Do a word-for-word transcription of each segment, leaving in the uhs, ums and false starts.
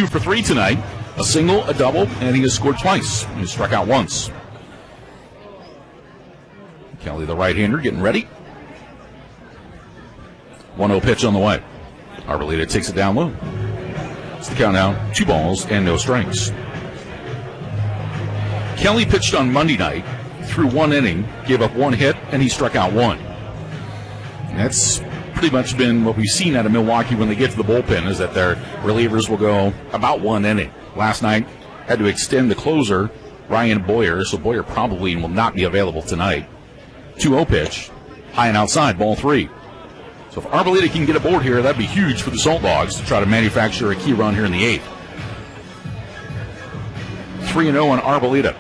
two for three tonight. A single, a double, and he has scored twice. He struck out once. Kelly, the right-hander, getting ready. one oh pitch on the way. Arboleda takes it down low. It's the count now. Two balls and no strikes. Kelly pitched on Monday night, threw one inning, gave up one hit, and he struck out one. And that's pretty much been what we've seen out of Milwaukee when they get to the bullpen, is that their relievers will go about one inning. Last night, had to extend the closer, Ryan Boyer, so Boyer probably will not be available tonight. two oh pitch, high and outside, ball three. So if Arboleda can get aboard here, that'd be huge for the Salt Dogs to try to manufacture a key run here in the eighth. three and oh on Arboleda.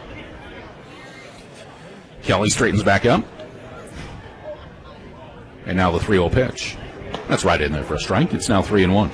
Kelly straightens back up. And now the three oh pitch. That's right in there for a strike. It's now three and one.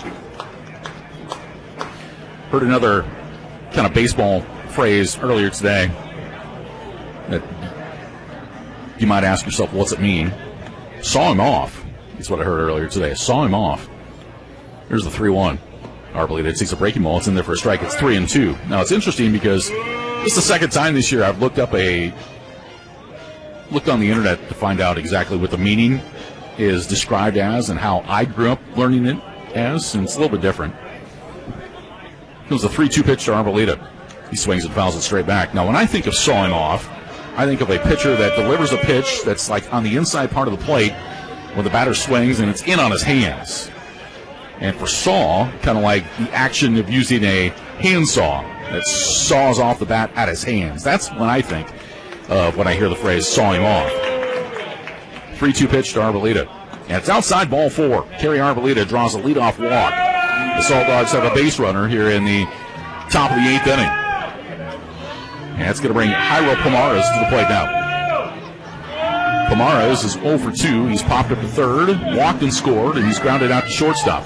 Heard another kind of baseball phrase earlier today that you might ask yourself, what's it mean? Saw him off. That's what I heard earlier today. Saw him off. Here's the three one. Arboleda takes a breaking ball. It's in there for a strike. It's three and two. Now, it's interesting because this is the second time this year I've looked up a looked on the internet to find out exactly what the meaning is described as and how I grew up learning it as, and it's a little bit different. It was a three two pitch to Arboleda. He swings and fouls it straight back. Now, when I think of sawing off, I think of a pitcher that delivers a pitch that's like on the inside part of the plate when the batter swings and it's in on his hands. And for saw, kind of like the action of using a handsaw that saws off the bat at his hands. That's when I think of when I hear the phrase saw him off. three two pitch to Arboleda. And it's outside, ball four. Kerry Arboleda draws a leadoff walk. The Salt Dogs have a base runner here in the top of the eighth inning. And it's going to bring Jairo Pomares to the plate now. Pomares is oh for two. He's popped up to third, walked and scored, and he's grounded out to shortstop.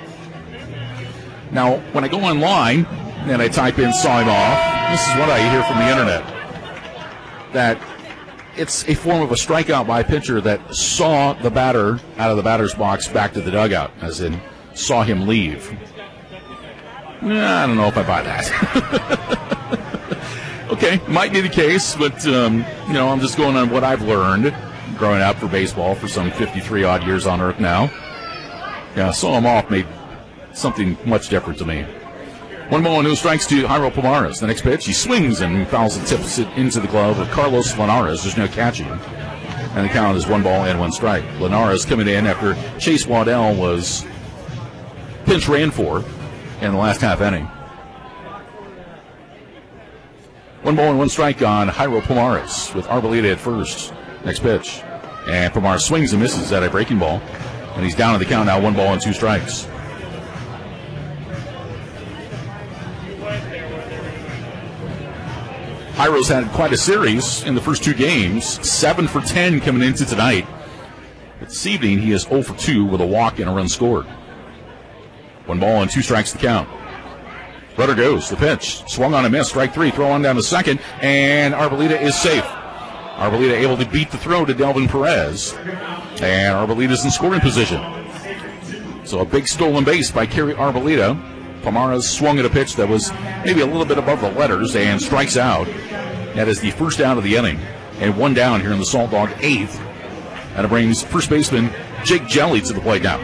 Now, when I go online and I type in saw him off, this is what I hear from the internet. That it's a form of a strikeout by a pitcher that saw the batter out of the batter's box back to the dugout, as in saw him leave. Nah, I don't know if I buy that. Okay, might be the case, but, um, you know, I'm just going on what I've learned growing up for baseball for some fifty-three odd years on Earth now. Yeah, saw him off made something much different to me. One ball and no strikes to Jairo Pomares. The next pitch, he swings and fouls and tips it into the glove of Carlos Linares. There's no catching. And the count is one ball and one strike. Linares coming in after Chase Waddell was pinch ran for in the last half inning. One ball and one strike on Jairo Pomares with Arboleda at first. Next pitch. And Pomares swings and misses at a breaking ball. And he's down to the count now, one ball and two strikes. Jairo's had quite a series in the first two games. seven for ten coming into tonight. But this evening, he is oh for two with a walk and a run scored. One ball and two strikes to count. Runner goes. The pitch. Swung on a miss. Strike three. Throw on down to second. And Arboleda is safe. Arboleda able to beat the throw to Delvin Perez. And Arbeleda's in scoring position. So a big stolen base by Kerry Arboleda. Pomares swung at a pitch that was maybe a little bit above the letters and strikes out. That is the first out of the inning. And one down here in the Salt Dog eighth. And it brings first baseman Jake Jelly to the plate now.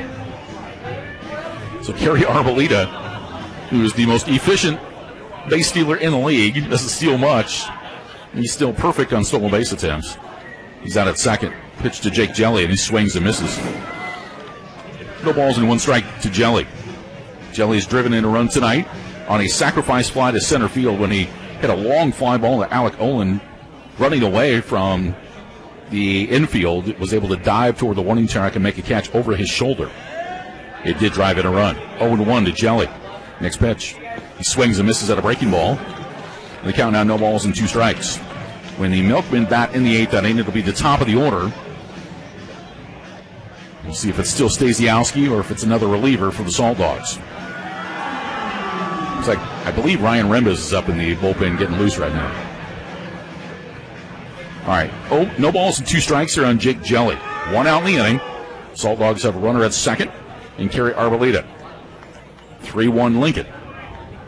So Kerry Arboleda, who is the most efficient base stealer in the league, doesn't steal much. He's still perfect on stolen base attempts. He's out at second. Pitch to Jake Jelly, and he swings and misses. No balls and one strike to Jelly. Jelly's driven in a run tonight on a sacrifice fly to center field when he hit a long fly ball to Alec Olin, running away from the infield. Was able to dive toward the warning track and make a catch over his shoulder. It did drive in a run. oh and one to Jelly. Next pitch. He swings and misses at a breaking ball. And the count now, no balls and two strikes. When the Milkmen bat in the eighth inning, it'll be the top of the order. We'll see if it's still Stasiowski or if it's another reliever for the Salt Dogs. Looks like, I believe Ryan Rembes is up in the bullpen getting loose right now. All right. Oh, no balls and two strikes here on Jake Jelly. One out in the inning. Salt Dogs have a runner at second and Kerry Arboleda. three one Lincoln.